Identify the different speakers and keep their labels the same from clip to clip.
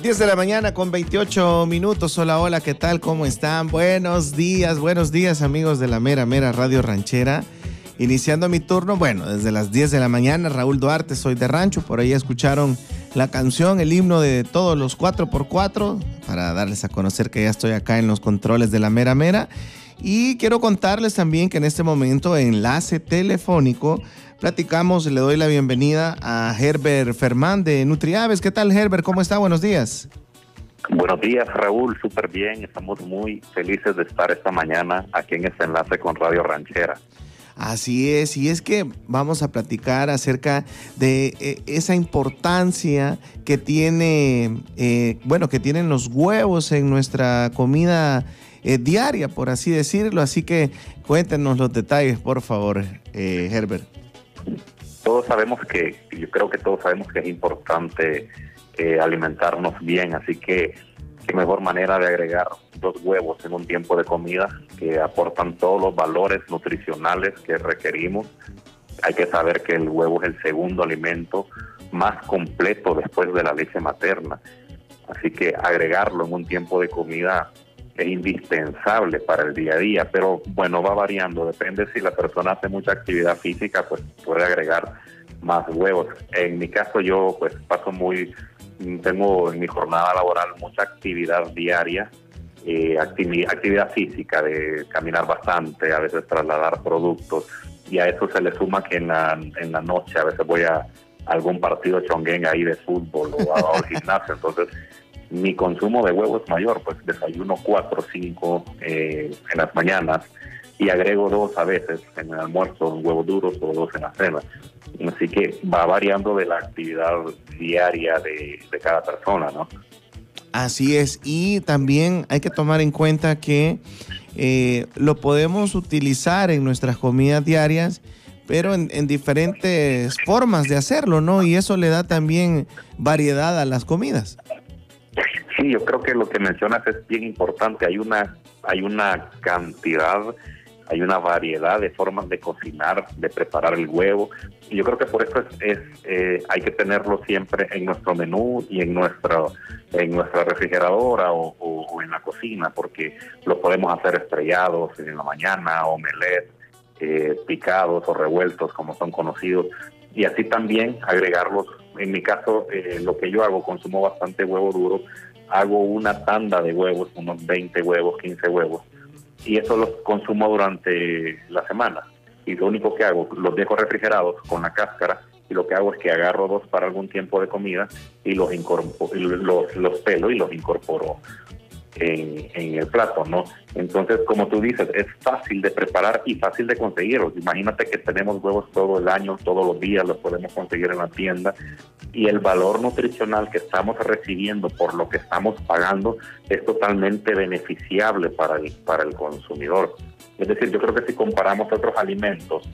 Speaker 1: 10 de la mañana con 28 minutos. Hola, hola, ¿qué tal? ¿Cómo están? Buenos días amigos de la mera Radio Ranchera. Iniciando mi turno, bueno, desde las 10 de la mañana, Raúl Duarte, soy de Rancho. Por ahí escucharon la canción, el himno de todos los 4x4, para darles a conocer que ya estoy acá en los controles de la mera. Y quiero contarles también que en este momento, enlace telefónico, platicamos, le doy la bienvenida a Herbert Fermán de Nutriaves. ¿Qué tal, Herbert? ¿Cómo está? Buenos días.
Speaker 2: Buenos días, Raúl. Súper bien. Estamos muy felices de estar esta mañana aquí en este enlace con Radio Ranchera.
Speaker 1: Así es, y es que vamos a platicar acerca de esa importancia que tiene, que tienen los huevos en nuestra comida diaria, por así decirlo. Así que cuéntenos los detalles, por favor, Herbert.
Speaker 2: Yo creo que todos sabemos que es importante alimentarnos bien, así que qué mejor manera de agregar 2 huevos en un tiempo de comida que aportan todos los valores nutricionales que requerimos. Hay que saber que el huevo es el segundo alimento más completo después de la leche materna, así que agregarlo en un tiempo de comida es indispensable para el día a día, pero bueno, va variando, depende si la persona hace mucha actividad física, pues puede agregar más huevos. En mi caso yo pues tengo en mi jornada laboral mucha actividad diaria, actividad física de caminar bastante, a veces trasladar productos, y a eso se le suma que en la noche a veces voy a algún partido chonguén ahí de fútbol o al gimnasio, entonces mi consumo de huevos es mayor, pues desayuno 4 o 5 en las mañanas y agrego 2 a veces en el almuerzo, huevos duros, o 2 en la cena. Así que va variando de la actividad diaria de cada persona, ¿no?
Speaker 1: Así es, y también hay que tomar en cuenta que lo podemos utilizar en nuestras comidas diarias, pero en diferentes formas de hacerlo, ¿no? Y eso le da también variedad a las comidas.
Speaker 2: Sí, yo creo que lo que mencionas es bien importante. Hay una cantidad, hay una variedad de formas de cocinar, de preparar el huevo. Y yo creo que por eso hay que tenerlo siempre en nuestro menú y en nuestra refrigeradora o en la cocina, porque lo podemos hacer estrellados en la mañana, omelette, picados o revueltos, como son conocidos. Y así también agregarlos. En mi caso, lo que yo hago, consumo bastante huevo duro. Hago una tanda de huevos, unos 20 huevos, 15 huevos, y eso los consumo durante la semana. Y lo único que hago, los dejo refrigerados con la cáscara, y lo que hago es que agarro 2 para algún tiempo de comida y los pelo y los incorporo en el plato, ¿no? Entonces, como tú dices, es fácil de preparar y fácil de conseguirlos. Imagínate que tenemos huevos todo el año, todos los días los podemos conseguir en la tienda, y el valor nutricional que estamos recibiendo por lo que estamos pagando es totalmente beneficiable para el consumidor. Es decir, yo creo que si comparamos otros alimentos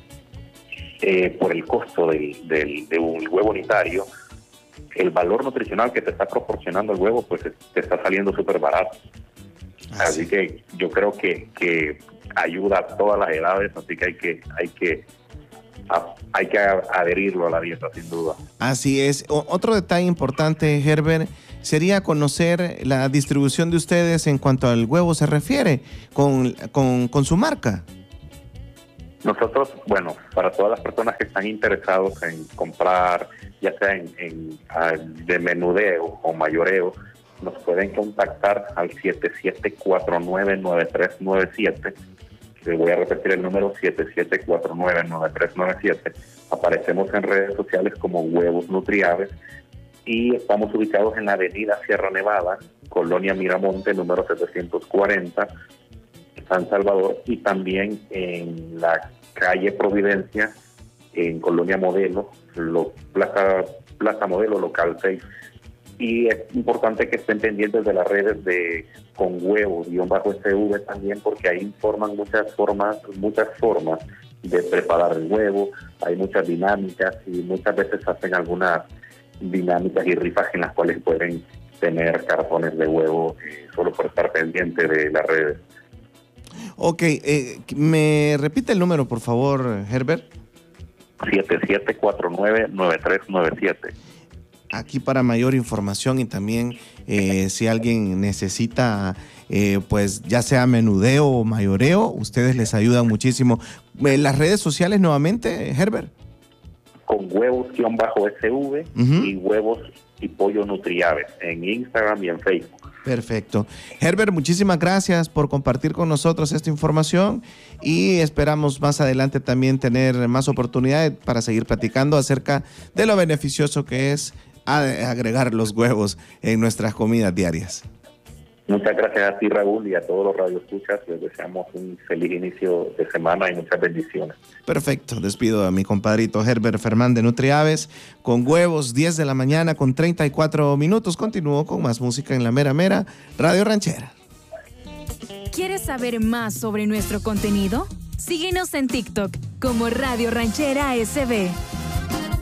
Speaker 2: por el costo de un huevo unitario, el valor nutricional que te está proporcionando el huevo, pues te está saliendo súper barato. Así que yo creo que ayuda a todas las edades, así que hay que adherirlo a la dieta, sin duda.
Speaker 1: Así es. Otro detalle importante, Herbert, sería conocer la distribución de ustedes en cuanto al huevo se refiere, con su marca.
Speaker 2: Nosotros, bueno, para todas las personas que están interesados en comprar, ya sea de menudeo o mayoreo, nos pueden contactar al 7749-9397. Les voy a repetir el número, 7749-9397. Aparecemos en redes sociales como Huevos Nutriaves y estamos ubicados en la avenida Sierra Nevada, Colonia Miramonte, número 740, San Salvador, y también en la calle Providencia, en Colonia Modelo, Plaza Modelo, local 6. Y es importante que estén pendientes de las redes de Con Huevo-SV también, porque ahí informan muchas formas de preparar el huevo. Hay muchas dinámicas y muchas veces hacen algunas dinámicas y rifas en las cuales pueden tener cartones de huevo solo por estar pendiente de las redes.
Speaker 1: Ok, ¿me repite el número, por favor, Herbert?
Speaker 2: 7749-9397.
Speaker 1: aquí para mayor información y también si alguien necesita pues ya sea menudeo o mayoreo, ustedes les ayudan muchísimo. Las redes sociales nuevamente, Herbert.
Speaker 2: Con huevos-sv y huevos y pollo Nutriaves en Instagram y en Facebook.
Speaker 1: Perfecto. Herbert, muchísimas gracias por compartir con nosotros esta información y esperamos más adelante también tener más oportunidades para seguir platicando acerca de lo beneficioso que es agregar los huevos en nuestras comidas diarias.
Speaker 2: Muchas gracias a ti, Raúl, y a todos los radioescuchas. Les deseamos un feliz inicio de semana y muchas bendiciones.
Speaker 1: Perfecto. Despido a mi compadrito Herbert Fermán de Nutriaves con huevos, 10 de la mañana con 34 minutos. Continúo con más música en la Mera Mera Radio Ranchera.
Speaker 3: ¿Quieres saber más sobre nuestro contenido? Síguenos en TikTok como Radio Ranchera SB.